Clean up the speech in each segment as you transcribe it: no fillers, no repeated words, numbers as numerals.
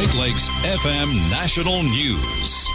Great Lakes FM National News.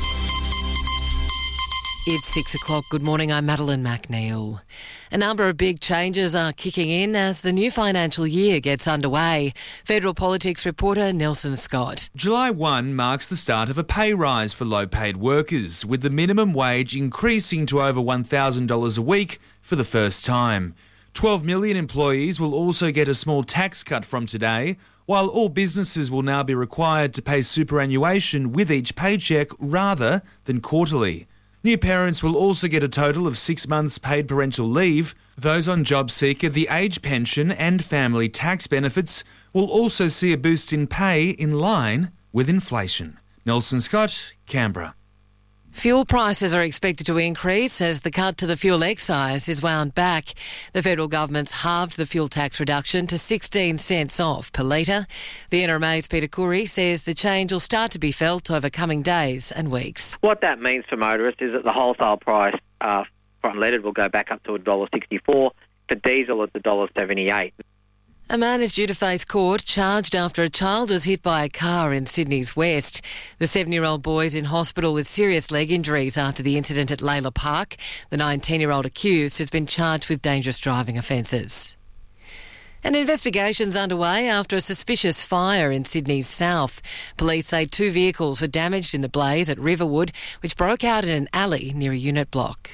It's 6 o'clock. Good morning, I'm Madeline McNeil. A number of big changes are kicking in as the new financial year gets underway. Federal politics reporter Nelson Scott. July 1 marks the start of a pay rise for low-paid workers, with the minimum wage increasing to over $1,000 a week for the first time. 12 million employees will also get a small tax cut from today, while all businesses will now be required to pay superannuation with each paycheck rather than quarterly. New parents will also get a total of 6 months paid parental leave. Those on JobSeeker, the age pension and family tax benefits will also see a boost in pay in line with inflation. Nelson Scott, Canberra. Fuel prices are expected to increase as the cut to the fuel excise is wound back. The federal government's halved the fuel tax reduction to 16 cents off per litre. The NRMA's Peter Curry says the change will start to be felt over coming days and weeks. What that means for motorists is that the wholesale price for unleaded will go back up to $1.64. For diesel, it's $1.78. A man is due to face court charged after a child was hit by a car in Sydney's west. The 7-year-old boy is in hospital with serious leg injuries after the incident at Layla Park. The 19-year-old accused has been charged with dangerous driving offences. An investigation's underway after a suspicious fire in Sydney's south. Police say 2 vehicles were damaged in the blaze at Riverwood, which broke out in an alley near a unit block.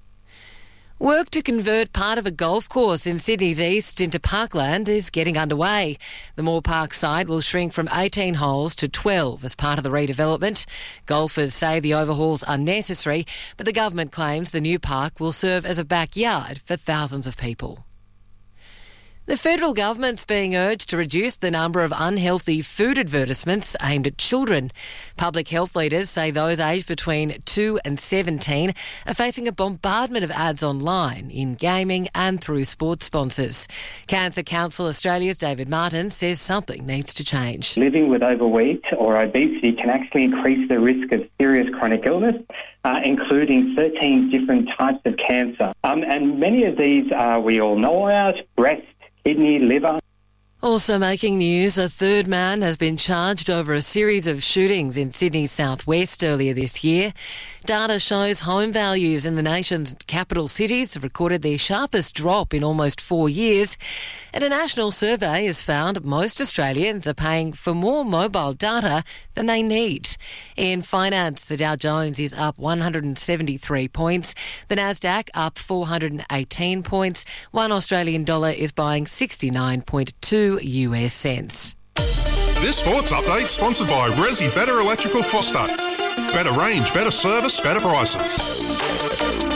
Work to convert part of a golf course in Sydney's east into parkland is getting underway. The Moore Park site will shrink from 18 holes to 12 as part of the redevelopment. Golfers say the overhauls are necessary, but the government claims the new park will serve as a backyard for thousands of people. The federal government's being urged to reduce the number of unhealthy food advertisements aimed at children. Public health leaders say those aged between 2 and 17 are facing a bombardment of ads online, in gaming and through sports sponsors. Cancer Council Australia's David Martin says something needs to change. Living with overweight or obesity can actually increase the risk of serious chronic illness, including 13 different types of cancer. And many of these we all know about: breast, kidney, liver. Also making news, a third man has been charged over a series of shootings in Sydney's southwest earlier this year. Data shows home values in the nation's capital cities have recorded their sharpest drop in almost 4 years. And a national survey has found most Australians are paying for more mobile data than they need. In finance, the Dow Jones is up 173 points. The Nasdaq up 418 points. $1 Australian dollar is buying 69.2 US cents. This sports update sponsored by Resi Better Electrical Foster. Better range, better service, better prices.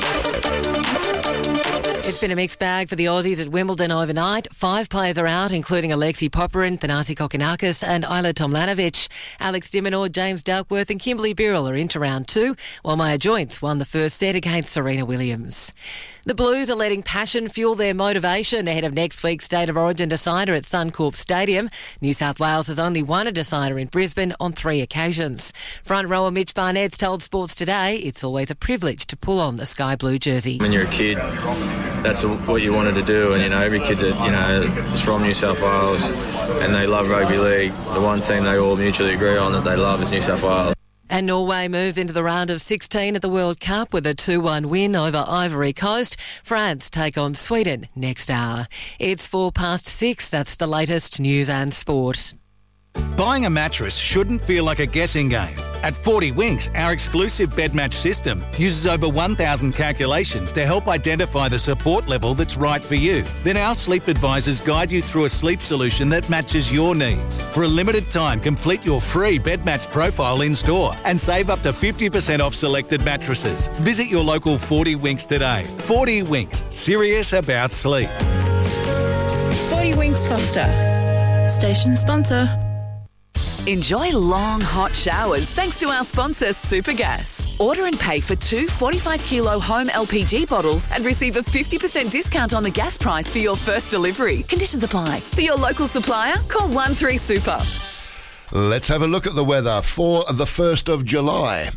It's been a mixed bag for the Aussies at Wimbledon overnight. 5 players are out, including Alexei Popyrin, Thanasi Kokkinakis and Ajla Tomljanovic. Alex de Minaur, James Duckworth and Kimberly Birrell are into round 2, while Maya Joyce won the first set against Serena Williams. The Blues are letting passion fuel their motivation ahead of next week's State of Origin decider at Suncorp Stadium. New South Wales has only won a decider in Brisbane on 3 occasions. Front rower Mitch Barnett's told Sports Today it's always a privilege to pull on the sky blue jersey. When you're a kid, that's what you wanted to do, and every kid that is from New South Wales and they love rugby league, the one team they all mutually agree on that they love is New South Wales. And Norway moves into the round of 16 at the World Cup with a 2-1 win over Ivory Coast. France take on Sweden next hour. It's 6:04. That's the latest news and sport. Buying a mattress shouldn't feel like a guessing game. At 40 Winks, our exclusive bed match system uses over 1,000 calculations to help identify the support level that's right for you. Then our sleep advisors guide you through a sleep solution that matches your needs. For a limited time, complete your free bed match profile in store and save up to 50% off selected mattresses. Visit your local 40 Winks today. 40 Winks, serious about sleep. 40 Winks Foster, station sponsor. Enjoy long, hot showers thanks to our sponsor, Supergas. Order and pay for 2 45-kilo home LPG bottles and receive a 50% discount on the gas price for your first delivery. Conditions apply. For your local supplier, call 13-SUPER. Let's have a look at the weather for the 1st of July.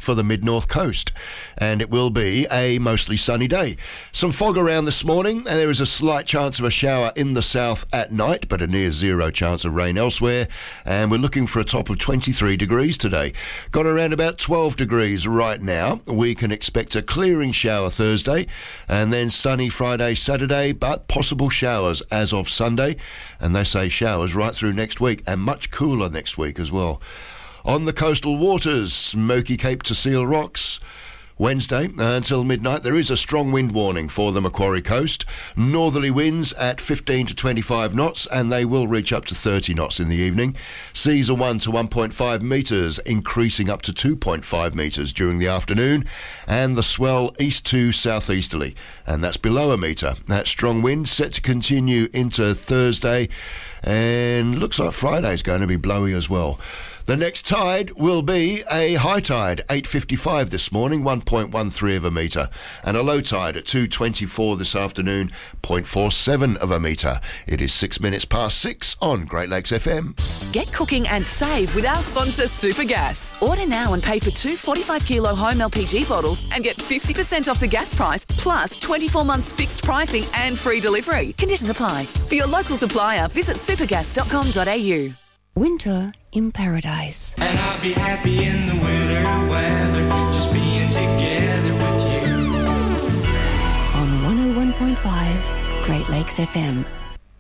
for the mid-north coast. And it will be a mostly sunny day. Some fog around this morning, and there is a slight chance of a shower in the south at night, but a near zero chance of rain elsewhere. And we're looking for a top of 23 degrees today. Got around about 12 degrees right now. We can expect a clearing shower Thursday, and then sunny Friday, Saturday, but possible showers as of Sunday. And they say showers right through next week, and much cooler next week as well. On the coastal waters, Smoky Cape to Seal Rocks, Wednesday until midnight, there is a strong wind warning for the Macquarie coast. Northerly winds at 15 to 25 knots, and they will reach up to 30 knots in the evening. Seas are 1 to 1.5 metres, increasing up to 2.5 metres during the afternoon, and the swell east to southeasterly, and that's below a metre. That strong wind set to continue into Thursday, and looks like Friday's going to be blowy as well. The next tide will be a high tide, 8:55 this morning, 1.13 of a metre, and a low tide at 2:24 this afternoon, 0.47 of a metre. It is 6 minutes past 6 on Great Lakes FM. Get cooking and save with our sponsor Supergas. Order now and pay for 2 45-kilo home LPG bottles and get 50% off the gas price, plus 24 months fixed pricing and free delivery. Conditions apply. For your local supplier, visit supergas.com.au. Winter in Paradise. And I'll be happy in the winter weather, just being together with you. On 101.5 Great Lakes FM.